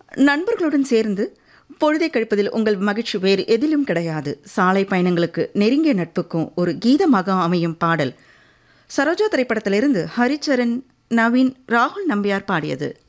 நண்பர்களுடன் சேர்ந்து பொழுதை கழிப்பதில் உங்கள் மகிழ்ச்சி வேறு எதிலும் கிடையாது. சாலை பயணங்களுக்கு நெருங்கிய நட்புக்கும் ஒரு கீதமாக அமையும் பாடல். சரோஜா திரைப்படத்திலிருந்து ஹரிச்சரன், நவீன், ராகுல் நம்பியார் பாடியது.